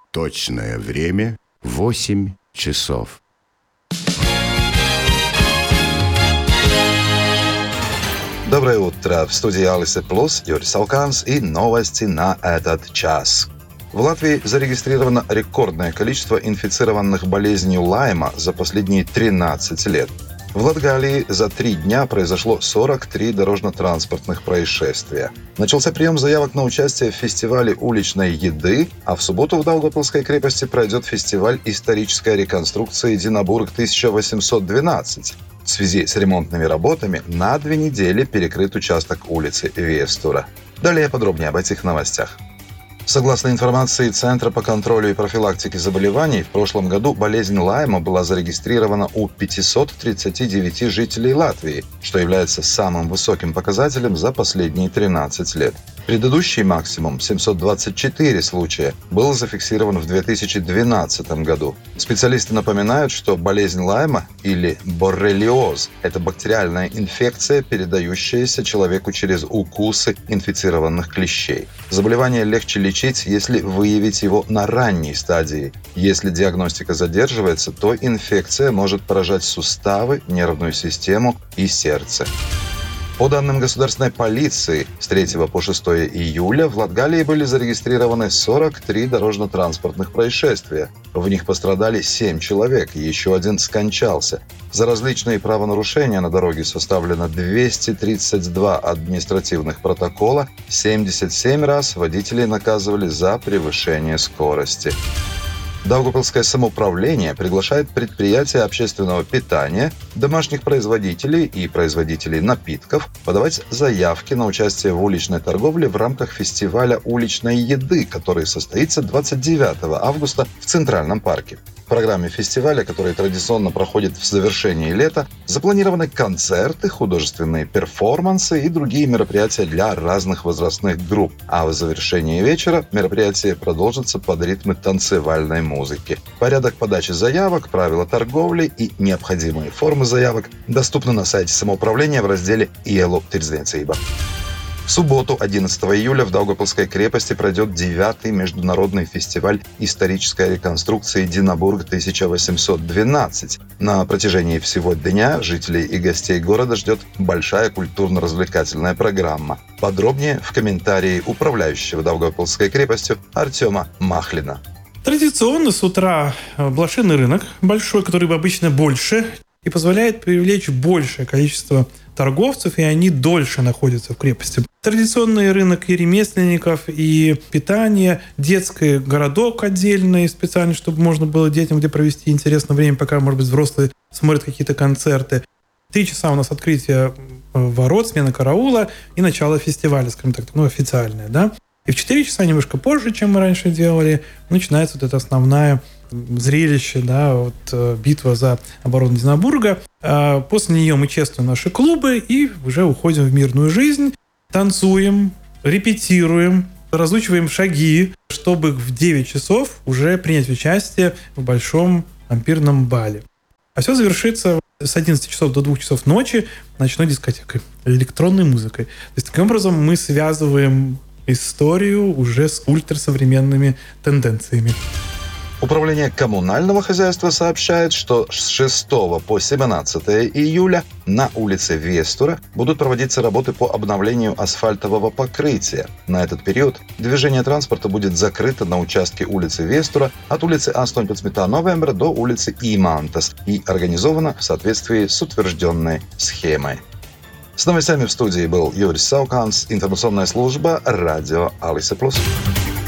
Точное время 8 часов. Доброе утро. В студии Алисы Плюс Юрий Сауканс и новости на этот час. В Латвии зарегистрировано рекордное количество инфицированных болезнью Лайма за последние 13 лет. В Латгалии за 3 дня произошло 43 дорожно-транспортных происшествия. Начался прием заявок на участие в фестивале уличной еды, а в субботу в Даугавпилской крепости пройдет фестиваль исторической реконструкции Динабург-1812. В связи с ремонтными работами на 2 недели перекрыт участок улицы Вестура. Далее подробнее об этих новостях. Согласно информации Центра по контролю и профилактике заболеваний, в прошлом году болезнь Лайма была зарегистрирована у 539 жителей Латвии, что является самым высоким показателем за последние 13 лет. Предыдущий максимум, 724 случая, был зафиксирован в 2012 году. Специалисты напоминают, что болезнь Лайма или боррелиоз – это бактериальная инфекция, передающаяся человеку через укусы инфицированных клещей. Заболевание легче лечить, если выявить его на ранней стадии. Если диагностика задерживается, то инфекция может поражать суставы, нервную систему и сердце. По данным государственной полиции, с 3 по 6 июля в Латгалии были зарегистрированы 43 дорожно-транспортных происшествия. В них пострадали 7 человек, и еще один скончался. За различные правонарушения на дороге составлено 232 административных протокола, 77 раз водителей наказывали за превышение скорости. Даугавпилское самоуправление приглашает предприятия общественного питания, домашних производителей и производителей напитков подавать заявки на участие в уличной торговле в рамках фестиваля уличной еды, который состоится 29 августа в Центральном парке. В программе фестиваля, который традиционно проходит в завершении лета, запланированы концерты, художественные перформансы и другие мероприятия для разных возрастных групп. А в завершении вечера мероприятие продолжится под ритмы танцевальной музыки. Порядок подачи заявок, правила торговли и необходимые формы заявок доступны на сайте самоуправления в разделе «Иелу Тирдзniecība». В субботу, 11 июля, в Даугавпилской крепости пройдет 9-й международный фестиваль исторической реконструкции Динабург-1812. На протяжении всего дня жителей и гостей города ждет большая культурно-развлекательная программа. Подробнее в комментарии управляющего Даугавпилской крепостью Артема Махлина. Традиционно с утра блошиный рынок большой, который обычно больше, и позволяет привлечь большее количество торговцев, и они дольше находятся в крепости. Традиционный рынок и ремесленников, и питание, детский городок отдельный, специально, чтобы можно было детям где провести интересное время, пока, может быть, взрослые смотрят какие-то концерты. 3 часа у нас открытие ворот, смена караула и начало фестиваля, скажем так, официальное, да. И в 4 часа, немножко позже, чем мы раньше делали, начинается вот это основное зрелище, да, битва за оборону Динабурга. После нее мы чествуем наши клубы и уже уходим в мирную жизнь, танцуем, репетируем, разучиваем шаги, чтобы в 9 часов уже принять участие в большом ампирном бале. А все завершится с 11 часов до 2 часов ночи ночной дискотекой, электронной музыкой. То есть таким образом мы связываем историю уже с ультрасовременными тенденциями. Управление коммунального хозяйства сообщает, что с 6 по 17 июля на улице Вестура будут проводиться работы по обновлению асфальтового покрытия. На этот период движение транспорта будет закрыто на участке улицы Вестура от улицы 18 новembra до улицы Имантас и организовано в соответствии с утвержденной схемой. С новостями в студии был Юрий Сауканс, информационная служба радио Алиса Плюс.